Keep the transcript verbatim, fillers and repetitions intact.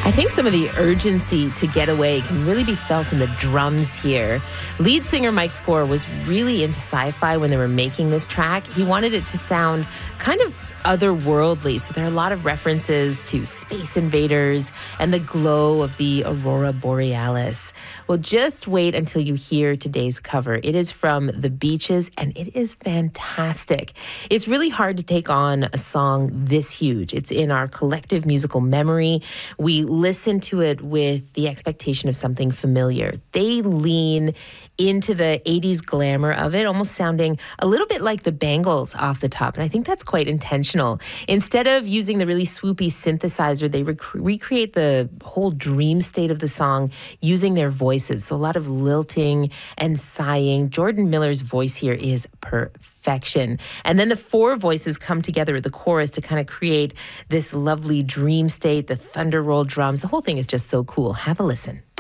I think some of the urgency to get away can really be felt in the drums here. Lead singer Mike Score was really into sci-fi when they were making this track. He wanted it to sound kind of otherworldly, so there are a lot of references to space invaders and the glow of the aurora borealis. Well, just wait until you hear today's cover. It is from The Beaches, and it is fantastic. It's really hard to take on a song this huge. It's in our collective musical memory. We listen to it with the expectation of something familiar. They lean into the eighties glamour of it, almost sounding a little bit like the Bangles off the top. And I think that's quite intentional. Instead of using the really swoopy synthesizer, they rec- recreate the whole dream state of the song using their voices. So a lot of lilting and sighing. Jordan Miller's voice here is perfection. And then the four voices come together at the chorus to kind of create this lovely dream state, the thunder roll drums. The whole thing is just so cool. Have a listen.